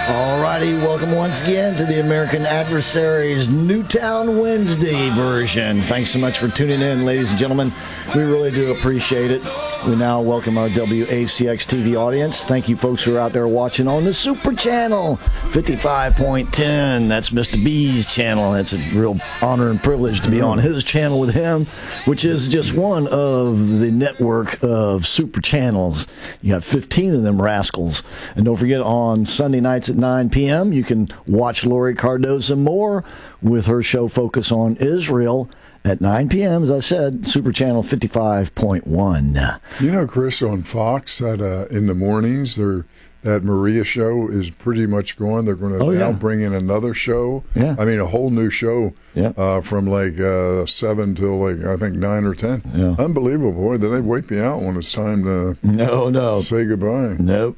All righty, welcome once again to the American Adversaries Newtown Wednesday version. Thanks so much for tuning in, ladies and gentlemen. We really do appreciate it. We now welcome our WACX TV audience. Thank you folks who are out there watching on the Super Channel 55.10. That's Mr. B's channel. That's a real honor and privilege to be on his channel with him, which is just one of the network of super channels. You got 15 of them rascals. And don't forget, on Sunday nights at 9 p.m., you can watch Lori Cardoza Moore with her show Focus on Israel at 9 p.m., as I said, Super Channel 55.1. You know, Chris, on Fox, that in the mornings, that Maria show is pretty much gone. They're going to now bring in another show. Yeah. I mean, a whole new show from like 7 till like, I think, 9 or 10. Yeah. Unbelievable. Boy, do they wake me out when it's time to say goodbye. Nope.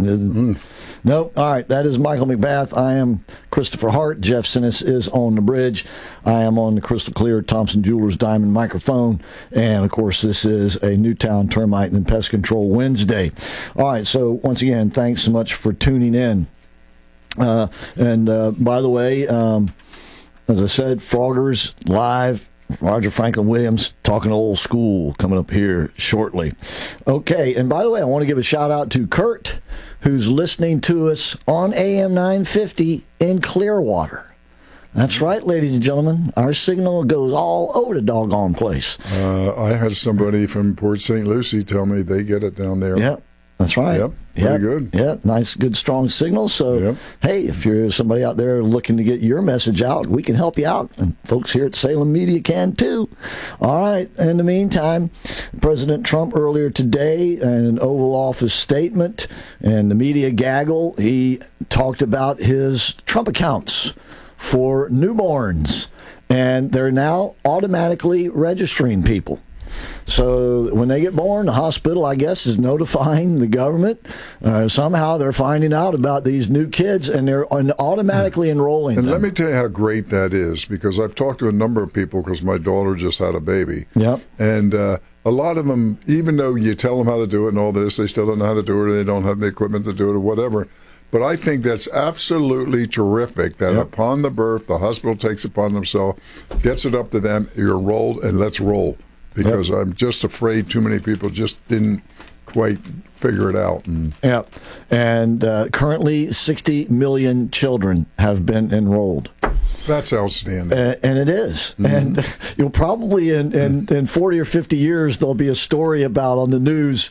Nope. All right. That is Michael McBath. I am Christopher Hart. Jeff Sinnis is on the bridge. I am on the crystal clear Thompson Jewelers Diamond microphone. And, of course, this is a Newtown Termite and Pest Control Wednesday. All right. So, once again, thanks so much for tuning in. By the way, as I said, Froggers live. Roger Franklin Williams talking old school coming up here shortly. Okay, and by the way, I want to give a shout out to Kurt, who's listening to us on AM 950 in Clearwater. That's right, ladies and gentlemen. Our signal goes all over the doggone place. I had somebody from Port St. Lucie tell me they get it down there. Yep, that's right. Yep, pretty good. Yeah, nice, good, strong signal. So, hey, if you're somebody out there looking to get your message out, we can help you out. And folks here at Salem Media can, too. All right. In the meantime, President Trump earlier today, in an Oval Office statement and the media gaggle, he talked about his Trump accounts for newborns. And they're now automatically registering people. So when they get born, the hospital, I guess, is notifying the government. Somehow they're finding out about these new kids, and they're automatically enrolling them. And let me tell you how great that is, because I've talked to a number of people, because my daughter just had a baby. Yep. And a lot of them, even though you tell them how to do it and all this, they still don't know how to do it, or they don't have the equipment to do it, or whatever. But I think that's absolutely terrific that upon the birth, the hospital takes it upon themselves, gets it up to them, you're enrolled, and let's roll. Because I'm just afraid too many people just didn't quite figure it out. And currently 60 million children have been enrolled. That's outstanding. And it is. Mm-hmm. And you'll probably, in 40 or 50 years, there'll be a story about on the news,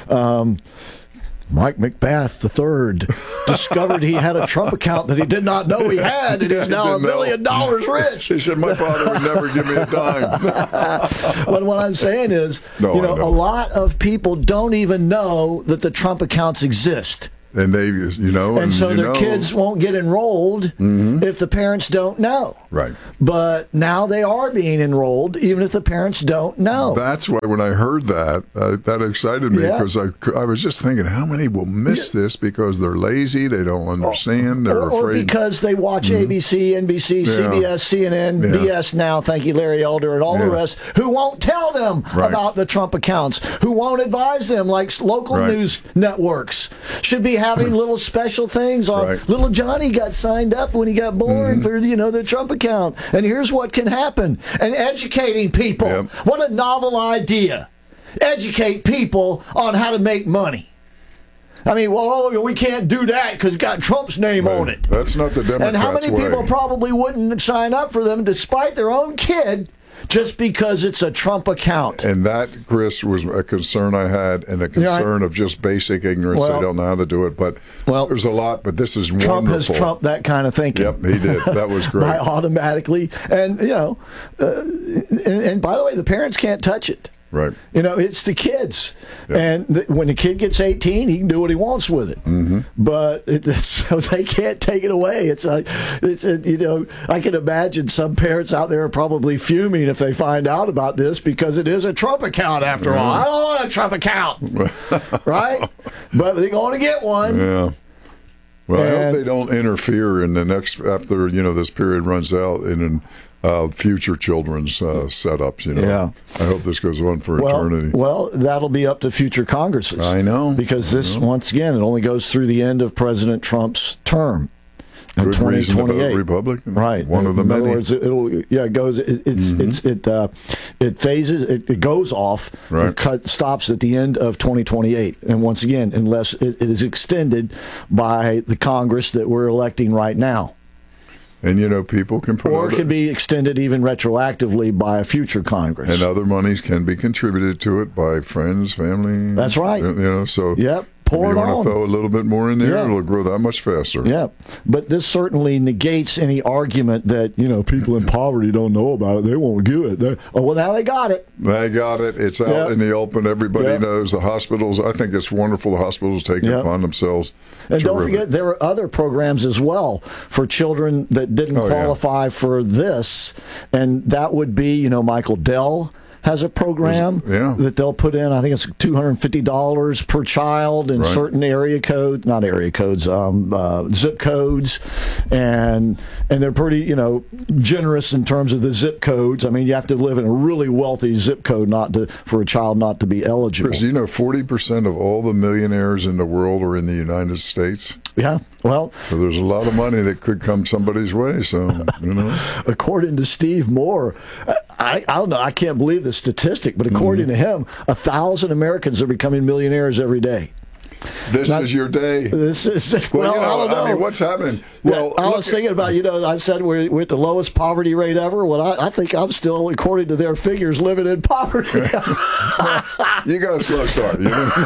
Mike McBath III discovered he had a Trump account that he did not know he had, and he's now $1 million rich. He said, my father would never give me a dime. But what I'm saying is, a lot of people don't even know that the Trump accounts exist. And they, and so their kids won't get enrolled if the parents don't know. Right. But now they are being enrolled, even if the parents don't know. That's why when I heard that, that excited me, because I was just thinking, how many will miss this because they're lazy, they don't understand, they're afraid. Or because they watch ABC, NBC, CBS, CNN, BS Now, thank you, Larry Elder, and all the rest, who won't tell them about the Trump accounts, who won't advise them, like local news networks should be having little special things on. Little Johnny got signed up when he got born for the Trump account, and here's what can happen. And educating people, what a novel idea. Educate people on how to make money. I mean, we can't do that because it's got Trump's name on it. That's not the Democrats' And how many people probably wouldn't sign up for them despite their own kid, just because it's a Trump account? And that, Chris, was a concern I had, and a concern of just basic ignorance. They don't know how to do it. But there's a lot, but this is wonderful. Trump has trumped that kind of thinking. Yep, he did. That was great. By automatically. And, and by the way, the parents can't touch it. Right. It's the kids. Yep. And when the kid gets 18, he can do what he wants with it. But so they can't take it away. I can imagine some parents out there are probably fuming if they find out about this, because it is a Trump account after all. I don't want a Trump account. Right? But they're going to get one. Yeah. Well, I hope they don't interfere in the next, after, this period runs out, in future children's setups, I hope this goes on for eternity. Well, that'll be up to future Congresses. I know. Because once again, it only goes through the end of President Trump's term. in Good reason to vote 2028. Republican. Right. One of the in many. other words, it goes. It phases. It goes off. Right. Stops at the end of 2028. And once again, unless it is extended by the Congress that we're electing right now. And, people can put Or it can be extended even retroactively by a future Congress. And other monies can be contributed to it by friends, family. That's right. So yep. Pour you it on. want to throw a little bit more in there, it'll grow that much faster. Yeah, but this certainly negates any argument that people in poverty don't know about it. They won't do it. Well, now they got it. They got it. It's out in the open. Everybody knows. The hospitals. I think it's wonderful. The hospitals take it upon themselves. And don't forget, there are other programs as well for children that didn't qualify for this, and that would be Michael Dell has a program that they'll put in. I think it's $250 per child in certain zip codes, and they're pretty generous in terms of the zip codes. I mean, you have to live in a really wealthy zip code for a child not to be eligible. Chris, 40% of all the millionaires in the world are in the United States. Yeah, well, so there's a lot of money that could come somebody's way. So according to Steve Moore, I don't know. I can't believe the statistic, but according to him, 1,000 Americans are becoming millionaires every day. This is your day. This is I don't know. I mean, what's happening? Well, I was thinking about I said we're at the lowest poverty rate ever. Well, I think I'm still, according to their figures, living in poverty. You got a slow start.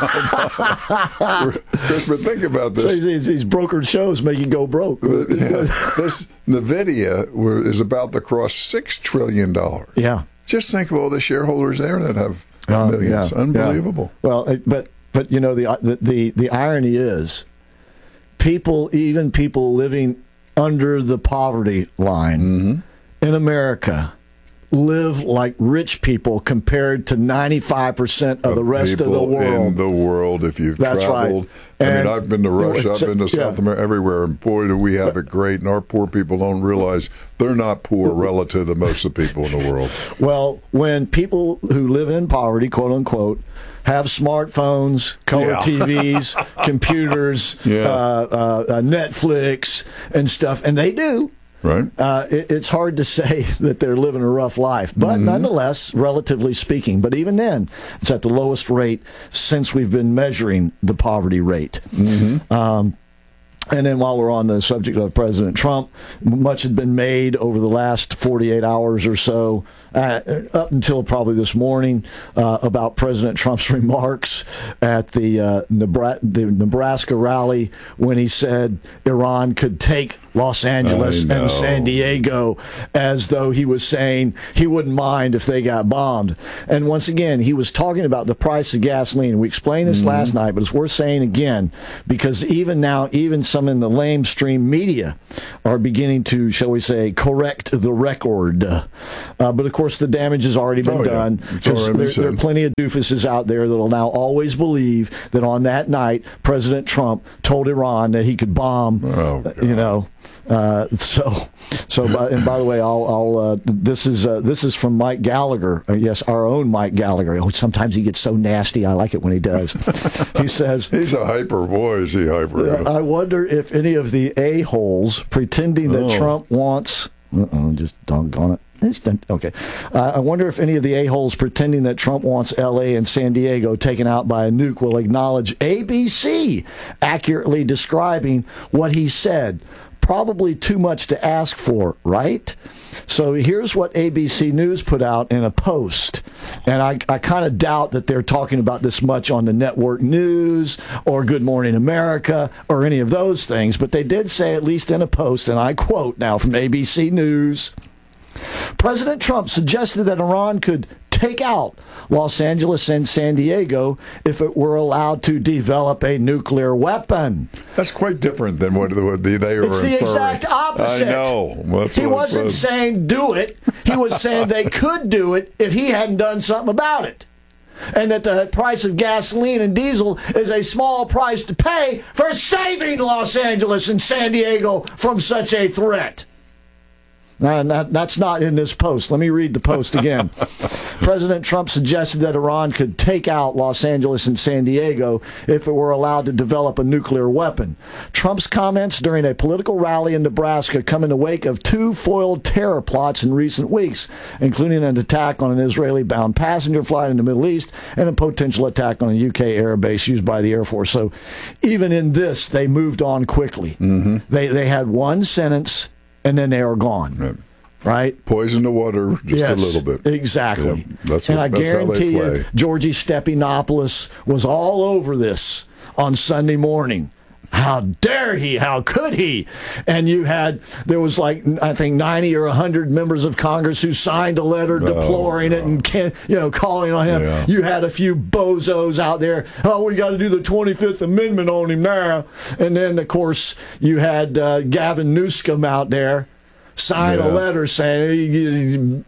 Chris, but think about this. So these brokered shows make you go broke. This NVIDIA is about to cross $6 trillion. Yeah. Just think of all the shareholders there that have millions. Unbelievable. Yeah. Well, but the irony is, even people living under the poverty line in America live like rich people compared to 95% of the rest of the world. In the world, if you've traveled. Right. I mean, I've been to Russia, I've been to South America, everywhere, and boy, do we have it great. And our poor people don't realize they're not poor relative to most of the people in the world. Well, when people who live in poverty, quote unquote, have smartphones, color TVs, computers, Netflix, and stuff, and they do. Right. It's hard to say that they're living a rough life, but nonetheless, relatively speaking. But even then, it's at the lowest rate since we've been measuring the poverty rate. And then while we're on the subject of President Trump, much had been made over the last 48 hours or so, up until probably this morning, about President Trump's remarks at the Nebraska rally when he said Iran could take Los Angeles and San Diego, as though he was saying he wouldn't mind if they got bombed. And once again, he was talking about the price of gasoline. We explained this last night, but it's worth saying again, because even now, even some in the lamestream media are beginning to, shall we say, correct the record. But of course, the damage has already been done. There are plenty of doofuses out there that will now always believe that on that night, President Trump told Iran that he could bomb, and by the way, this is from Mike Gallagher. Yes, our own Mike Gallagher. Oh, sometimes he gets so nasty. I like it when he does. He says he's a hyper. Boy, is he hyper. I wonder if any of the a-holes pretending that Trump wants. Just doggone it. Okay. I wonder if any of the a-holes pretending that Trump wants L.A. and San Diego taken out by a nuke will acknowledge ABC accurately describing what he said. Probably too much to ask for, right? So here's what ABC News put out in a post. And I kind of doubt that they're talking about this much on the network news or Good Morning America or any of those things. But they did say, at least in a post, and I quote now from ABC News, President Trump suggested that Iran could take out Los Angeles and San Diego if it were allowed to develop a nuclear weapon. That's quite different than what they were inferring. It's the exact opposite. I know. He wasn't saying do it. He was saying they could do it if he hadn't done something about it. And that the price of gasoline and diesel is a small price to pay for saving Los Angeles and San Diego from such a threat. That's not in this post. Let me read the post again. President Trump suggested that Iran could take out Los Angeles and San Diego if it were allowed to develop a nuclear weapon. Trump's comments during a political rally in Nebraska come in the wake of 2 foiled terror plots in recent weeks, including an attack on an Israeli-bound passenger flight in the Middle East and a potential attack on a UK air base used by the Air Force. So even in this, they moved on quickly. Mm-hmm. They had one sentence, and then they are gone. Right? Poison the water just a little bit. Exactly. Yeah, and I guarantee you, Georgie Stephanopoulos was all over this on Sunday morning. How dare he? How could he? And there was like, I think 90 or 100 members of Congress who signed a letter deploring it and, calling on him. Yeah. You had a few bozos out there. Oh, we got to do the 25th Amendment on him now. And then, of course, you had Gavin Newsom out there sign a letter saying...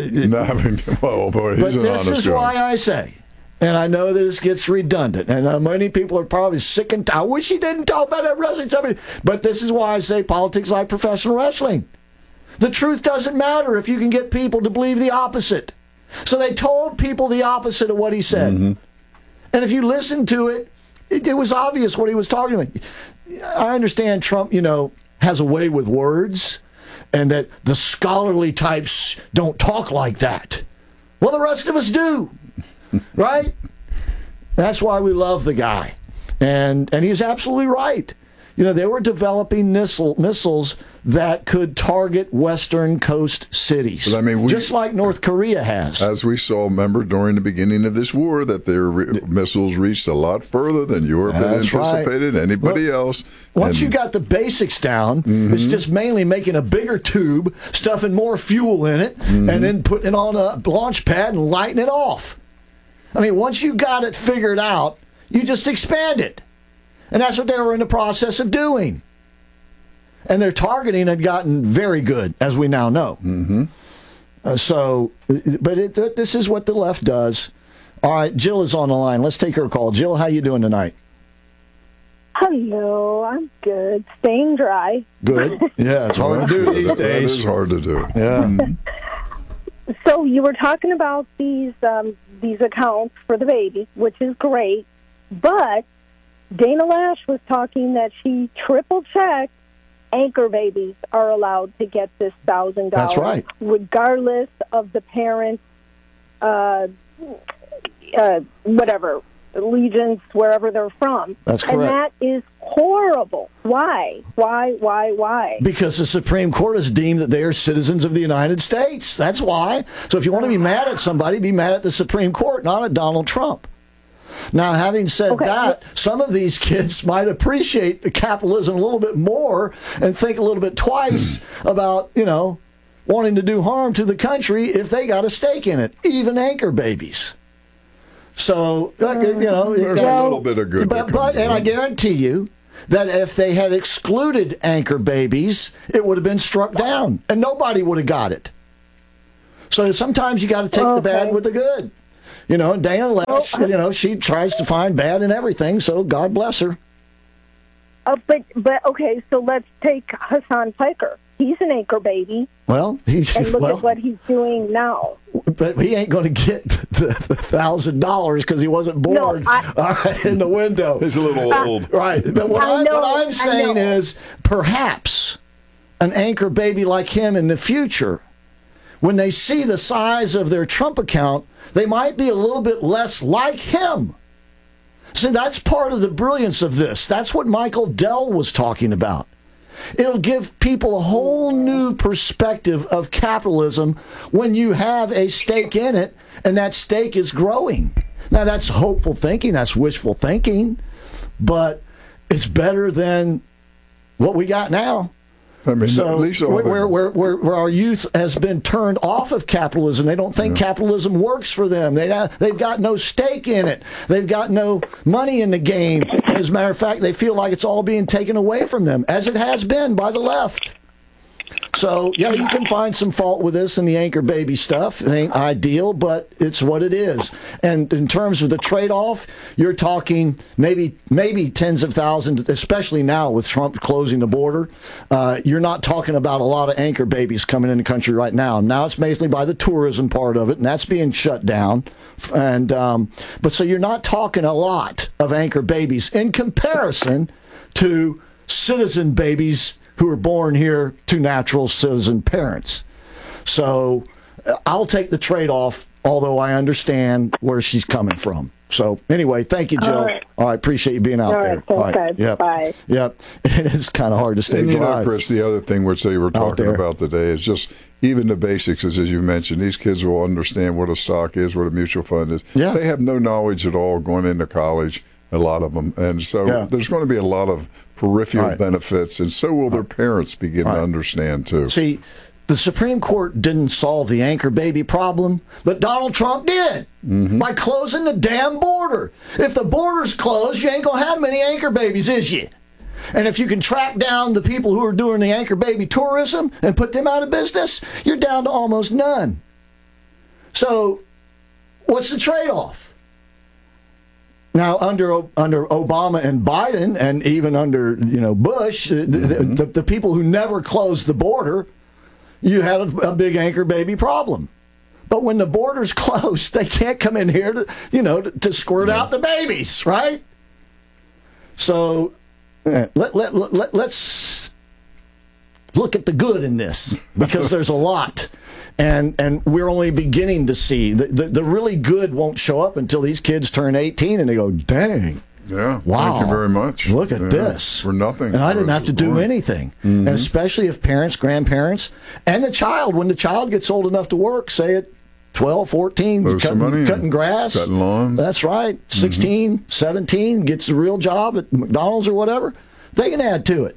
oh, boy, he's but this is why I say... And I know that this gets redundant, and many people are probably sick and tired. I wish he didn't talk about that wrestling company. But this is why I say politics like professional wrestling. The truth doesn't matter if you can get people to believe the opposite. So they told people the opposite of what he said. Mm-hmm. And if you listen to it, it was obvious what he was talking about. I understand Trump, has a way with words, and that the scholarly types don't talk like that. Well, the rest of us do. Right? That's why we love the guy. And he's absolutely right. They were developing missiles that could target western coast cities. But just like North Korea has. As we saw, remember, during the beginning of this war, that their missiles reached a lot further than Europe had anticipated, anybody else. Once you got the basics down, it's just mainly making a bigger tube, stuffing more fuel in it, and then putting it on a launch pad and lighting it off. Once you got it figured out, you just expand it. And that's what they were in the process of doing. And their targeting had gotten very good, as we now know. Mm-hmm. This is what the left does. All right, Jill is on the line. Let's take her call. Jill, how you doing tonight? Hello, I'm good. Staying dry. Good. Yeah, it's hard to do these days. That is hard to do. Yeah. So you were talking about these accounts for the babies, which is great, but Dana Lash was talking that she triple-checked anchor babies are allowed to get this $1,000. That's right. Regardless of the parents' whatever, allegiance, wherever they're from. That's correct. And that is horrible. Why? Why? Because the Supreme Court has deemed that they are citizens of the United States. That's why. So if you want to be mad at somebody, be mad at the Supreme Court, not at Donald Trump. Now, having said that, some of these kids might appreciate the capitalism a little bit more and think a little bit twice about, wanting to do harm to the country if they got a stake in it, even anchor babies. So, there's a little bit of good. And I guarantee you that if they had excluded anchor babies, it would have been struck down, and nobody would have got it. So sometimes you got to take the bad with the good. Dana Lash, she tries to find bad in everything, so God bless her. But okay, so let's take Hassan Piker. He's an anchor baby. Well, at what he's doing now. But he ain't going to get the $1,000 because he wasn't born in the window. He's a little old. Right. But what I'm saying is perhaps an anchor baby like him in the future, when they see the size of their Trump account, they might be a little bit less like him. See, that's part of the brilliance of this. That's what Michael Dell was talking about. It'll give people a whole new perspective of capitalism when you have a stake in it, and that stake is growing. Now, that's hopeful thinking, that's wishful thinking, but it's better than what we got now. At least where our youth has been turned off of capitalism. They don't think capitalism works for them. They've got no stake in it. They've got no money in the game. As a matter of fact, they feel like it's all being taken away from them, as it has been by the left. So, yeah, you can find some fault with this and the anchor baby stuff. It ain't ideal, but it's what it is. And in terms of the trade-off, you're talking maybe tens of thousands, especially now with Trump closing the border. You're not talking about a lot of anchor babies coming in the country right now. Now it's mainly by the tourism part of it, and that's being shut down. And but so you're not talking a lot of anchor babies in comparison to citizen babies who are born here to natural citizen parents. So I'll take the trade-off, although I understand where she's coming from. So anyway, thank you, Jill. All right, appreciate you being out there. All right, yep. Bye. Yep. It's kind of hard to stay dry. Chris, the other thing which they were talking about today is just even the basics, as you mentioned. These kids will understand what a stock is, what a mutual fund is. Yeah. They have no knowledge at all going into college, a lot of them. And so there's going to be a lot of peripheral benefits, and so will their parents begin to understand, too. See, the Supreme Court didn't solve the anchor baby problem, but Donald Trump did by closing the damn border. If the border's closed, you ain't going to have many anchor babies, is you? And if you can track down the people who are doing the anchor baby tourism and put them out of business, you're down to almost none. So what's the trade-off? Now, under Obama and Biden, and even under Bush, the people who never closed the border, you had a big anchor baby problem. But when the border's closed, they can't come in here to squirt out the babies, right? So let's look at the good in this, because there's a lot. And we're only beginning to see. The really good won't show up until these kids turn 18 and they go, dang. Yeah. Wow. Thank you very much. Look at this. For nothing. And I didn't have to do anything. And especially if parents, grandparents, and the child, when the child gets old enough to work, say at 12, 14, cutting grass. Cutting lawns. That's right. 16, 17, gets a real job at McDonald's or whatever. They can add to it.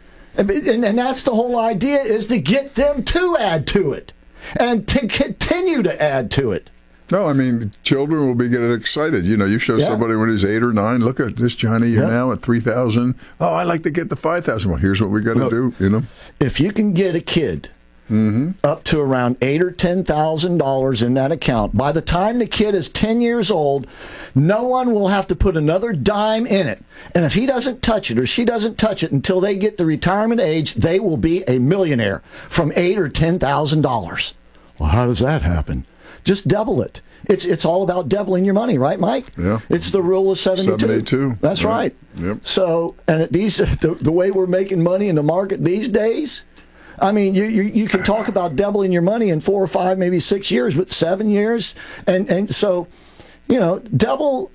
And that's the whole idea, is to get them to add to it. And to continue to add to it. No, I mean, children will be getting excited. You show somebody when he's 8 or 9, look at this, Johnny, you're now at 3,000. Oh, I'd like to get the 5,000. Well, here's what we got to do, If you can get a kid up to around $8,000 or $10,000 in that account, by the time the kid is 10 years old, no one will have to put another dime in it. And if he doesn't touch it or she doesn't touch it until they get the retirement age, they will be a millionaire from $8,000 or $10,000. Well, how does that happen? Just double it. It's all about doubling your money, right, Mike? Yeah. It's the rule of 72. That's right. Yep. So, and the way we're making money in the market these days, I mean, you can talk about doubling your money in 4 or 5, maybe 6 years, but 7 years, and so, double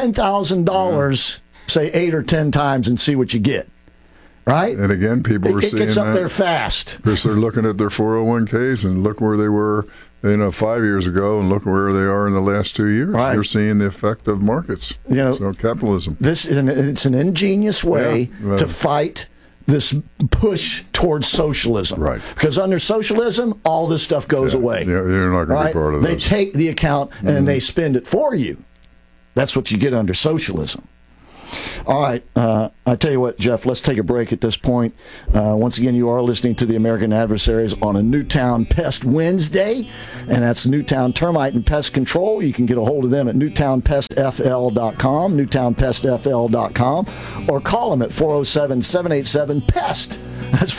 $10,000, say 8 or 10 times, and see what you get. Right? And again, people are seeing that. It gets up there fast. Because they're looking at their 401ks and look where they were 5 years ago and look where they are in the last 2 years. Right. You're seeing the effect of markets. So capitalism. It's an ingenious way to fight this push towards socialism. Right. Because under socialism, all this stuff goes away. Yeah, you're not going to be part of this. They take the account and they spend it for you. That's what you get under socialism. All right. I tell you what, Jeff, let's take a break at this point. Once again, you are listening to the American Adversaries on a Newtown Pest Wednesday, and that's Newtown Termite and Pest Control. You can get a hold of them at newtownpestfl.com, newtownpestfl.com, or call them at 407-787-PEST. That's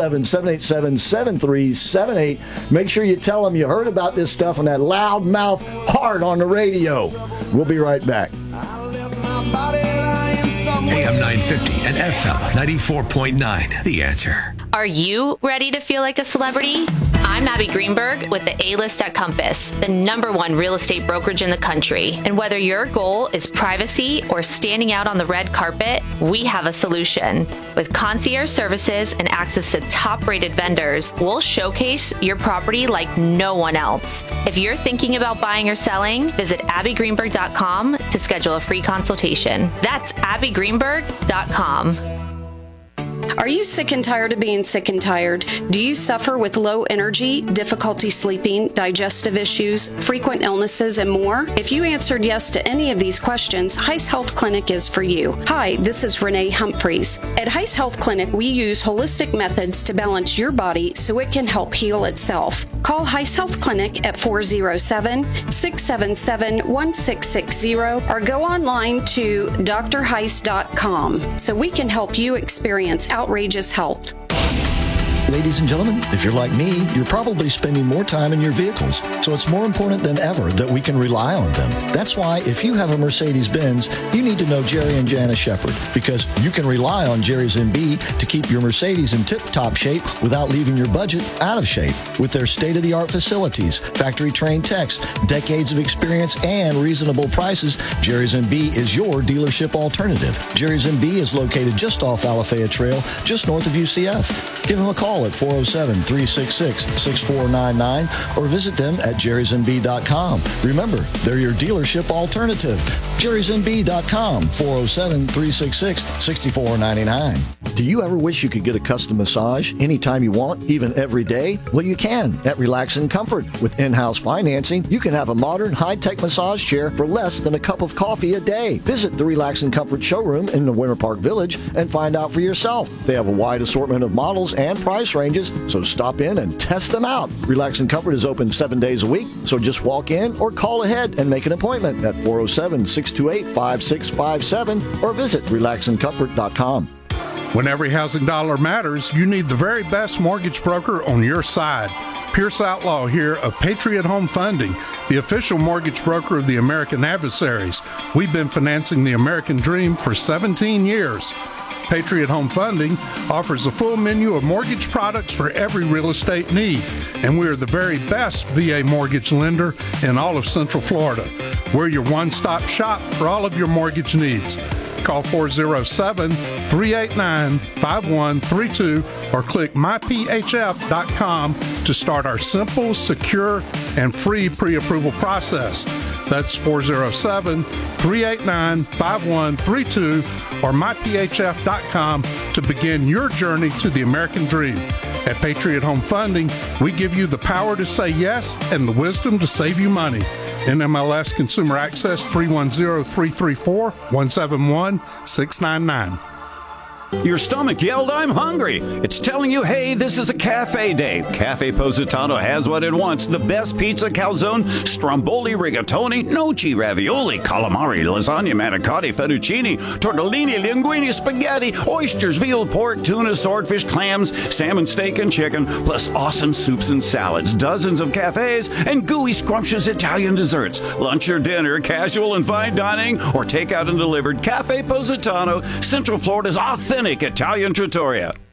407-787-7378. Make sure you tell them you heard about this stuff on that loudmouth heart on the radio. We'll be right back. AM 950 and FM 94.9. The Answer. Are you ready to feel like a celebrity? I'm Abby Greenberg with the A-List at Compass, the #1 real estate brokerage in the country. And whether your goal is privacy or standing out on the red carpet, we have a solution. With concierge services and access to top-rated vendors, we'll showcase your property like no one else. If you're thinking about buying or selling, visit abbygreenberg.com to schedule a free consultation. That's abbygreenberg.com. Are you sick and tired of being sick and tired? Do you suffer with low energy, difficulty sleeping, digestive issues, frequent illnesses, and more? If you answered yes to any of these questions, Heiss Health Clinic is for you. Hi, this is Renee Humphreys. At Heiss Health Clinic, we use holistic methods to balance your body so it can help heal itself. Call Heiss Health Clinic at 407-677-1660 or go online to drheiss.com so we can help you experience outrageous health. Ladies and gentlemen, if you're like me, you're probably spending more time in your vehicles, so it's more important than ever that we can rely on them. That's why if you have a Mercedes-Benz, you need to know Jerry and Janice Shepard, because you can rely on Jerry's MB to keep your Mercedes in tip-top shape without leaving your budget out of shape. With their state-of-the-art facilities, factory-trained techs, decades of experience, and reasonable prices, Jerry's MB is your dealership alternative. Jerry's MB is located just off Alafaya Trail, just north of UCF. Give them a call at 407-366-6499 or visit them at jerrysmb.com. Remember, they're your dealership alternative. jerrysmb.com, 407-366-6499. Do you ever wish you could get a custom massage anytime you want, even every day? Well, you can at Relax and Comfort. With in-house financing, you can have a modern, high-tech massage chair for less than a cup of coffee a day. Visit the Relax and Comfort showroom in the Winter Park Village and find out for yourself. They have a wide assortment of models and price ranges, so stop in and test them out. Relax and Comfort is open 7 days a week, so just walk in or call ahead and make an appointment at 407-628-5657 or visit relaxandcomfort.com. When every housing dollar matters, you need the very best mortgage broker on your side. Pierce Outlaw here of Patriot Home Funding, the official mortgage broker of the American Adversaries. We've been financing the American dream for 17 years. Patriot Home Funding offers a full menu of mortgage products for every real estate need, and we are the very best VA mortgage lender in all of Central Florida. We're your one-stop shop for all of your mortgage needs. Call 407-389-5132 or click myphf.com to start our simple, secure, and free pre-approval process. That's 407-389-5132 or myphf.com to begin your journey to the American dream. At Patriot Home Funding, we give you the power to say yes and the wisdom to save you money. NMLS Consumer Access 310-334-171-699. Your stomach yelled, "I'm hungry." It's telling you, hey, this is a cafe day. Cafe Positano has what it wants. The best pizza, calzone, stromboli, rigatoni, noci, ravioli, calamari, lasagna, manicotti, fettuccine, tortellini, linguine, spaghetti, oysters, veal, pork, tuna, swordfish, clams, salmon, steak, and chicken, plus awesome soups and salads, dozens of cafes, and gooey, scrumptious Italian desserts. Lunch or dinner, casual and fine dining, or takeout and delivered. Cafe Positano, Central Florida's authentic Italian trattoria.